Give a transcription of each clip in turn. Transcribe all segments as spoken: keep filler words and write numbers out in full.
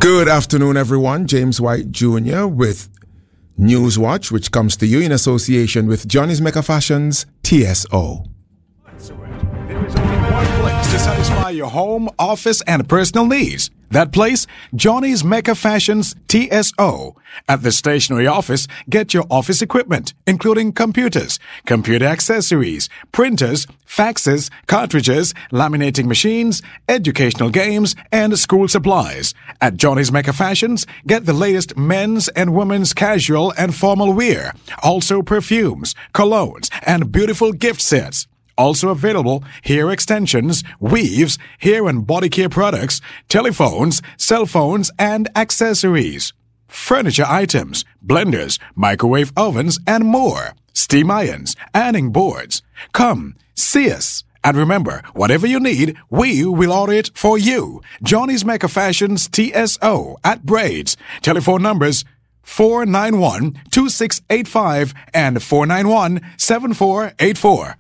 Good afternoon, everyone. James White Junior with Newswatch, which comes to you in association with Johnny's Mecca Fashions, T S O. There is only one place to satisfy your home, office, and personal needs. That place, Johnny's Mecca Fashions, T S O. At the stationery office, get your office equipment, including computers, computer accessories, printers, faxes, cartridges, laminating machines, educational games, and school supplies. At Johnny's Mecca Fashions, get the latest men's and women's casual and formal wear. Also perfumes, colognes, and beautiful gift sets. Also available, hair extensions, weaves, hair and body care products, telephones, cell phones, and accessories. Furniture items, blenders, microwave ovens, and more. Steam irons, ironing boards. Come, see us. And remember, whatever you need, we will order it for you. Johnny's Mecca Fashions T S O at Braids. Telephone numbers four nine one, two six eight five and four nine one, seven four eight four.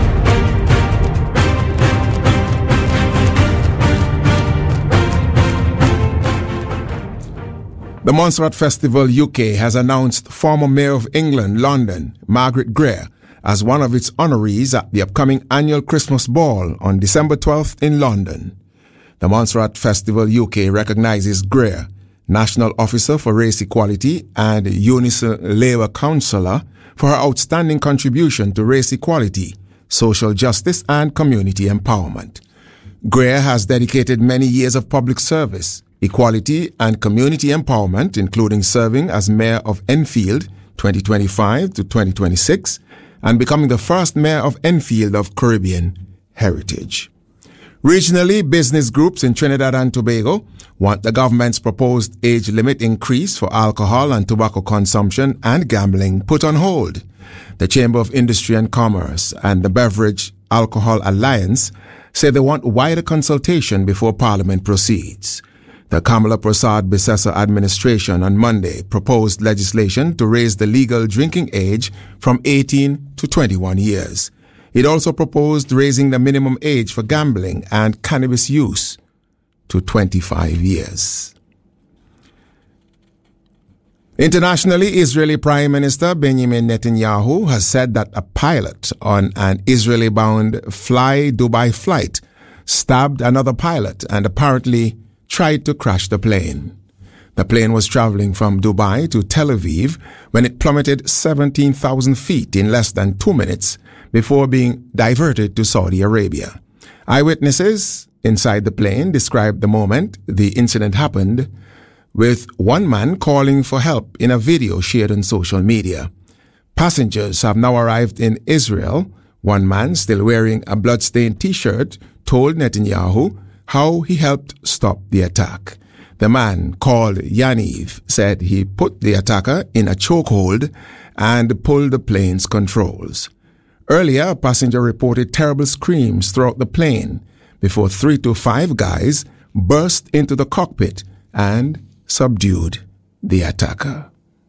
The Montserrat Festival U K has announced former Mayor of England, London, Margaret Greer, as one of its honorees at the upcoming annual Christmas Ball on December twelfth in London. The Montserrat Festival U K recognizes Greer, National Officer for Race Equality and Unison Labour Councillor, for her outstanding contribution to race equality, social justice and community empowerment. Greer has dedicated many years of public service, equality and community empowerment, including serving as Mayor of Enfield twenty twenty-five to twenty twenty-six and becoming the first Mayor of Enfield of Caribbean heritage. Regionally, business groups in Trinidad and Tobago want the government's proposed age limit increase for alcohol and tobacco consumption and gambling put on hold. The Chamber of Industry and Commerce and the Beverage Alcohol Alliance say they want wider consultation before Parliament proceeds. The Kamala Prasad Bissessa administration on Monday proposed legislation to raise the legal drinking age from eighteen to twenty-one years. It also proposed raising the minimum age for gambling and cannabis use to twenty-five years. Internationally, Israeli Prime Minister Benjamin Netanyahu has said that a pilot on an Israeli-bound Fly Dubai flight stabbed another pilot and apparently tried to crash the plane. The plane was traveling from Dubai to Tel Aviv when it plummeted seventeen thousand feet in less than two minutes before being diverted to Saudi Arabia. Eyewitnesses inside the plane described the moment the incident happened, with one man calling for help in a video shared on social media. Passengers have now arrived in Israel. One man, still wearing a bloodstained T-shirt, told Netanyahu how he helped stop the attack. The man, called Yaniv, said he put the attacker in a chokehold and pulled the plane's controls. Earlier, a passenger reported terrible screams throughout the plane before three to five guys burst into the cockpit and subdued the attacker.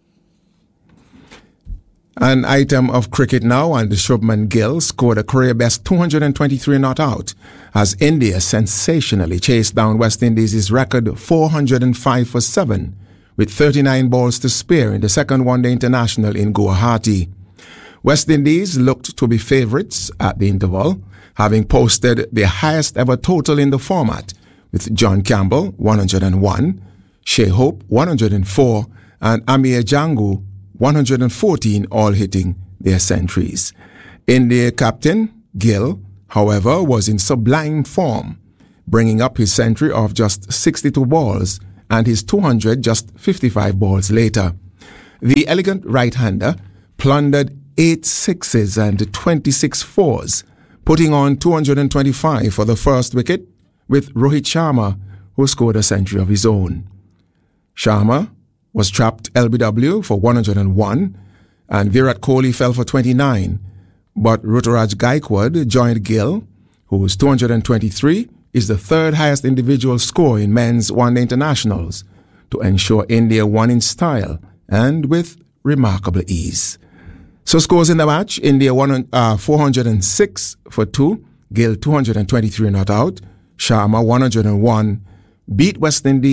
An item of cricket now, and Shubman Gill scored a career-best two hundred twenty-three not out as India sensationally chased down West Indies' record four hundred five for seven with thirty-nine balls to spare in the second one-day international in Guwahati. West Indies looked to be favourites at the interval, having posted their highest ever total in the format, with John Campbell one hundred one, Shea Hope one hundred four, and Amir Jangu one hundred fourteen all hitting their centuries. India captain Gill, however, was in sublime form, bringing up his century of just sixty-two balls and his two hundred just fifty-five balls later. The elegant right-hander plundered eight sixes and twenty-six fours, putting on two hundred twenty-five for the first wicket, with Rohit Sharma, who scored a century of his own. Sharma was trapped L B W for one hundred one, and Virat Kohli fell for twenty-nine, but Ruturaj Gaikwad joined Gill, whose two hundred twenty-three is the third highest individual score in men's one-day internationals, to ensure India won in style and with remarkable ease. So scores in the match: India won uh, four hundred six for two, Gill two hundred twenty-three not out, Sharma one hundred one, beat West Indies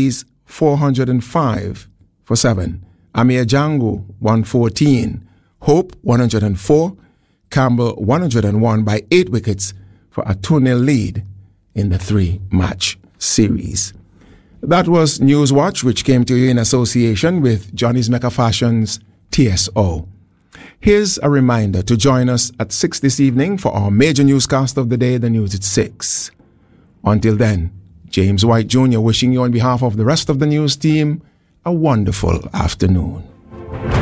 four hundred five for seven. Amir Django, one fourteen. Hope, one hundred four. Campbell, one hundred one by eight wickets for a two nil lead in the three-match series. That was Newswatch, which came to you in association with Johnny's Mecca Fashions T S O. Here's a reminder to join us at six this evening for our major newscast of the day, the news at six. Until then, James White Junior wishing you on behalf of the rest of the news team a wonderful afternoon.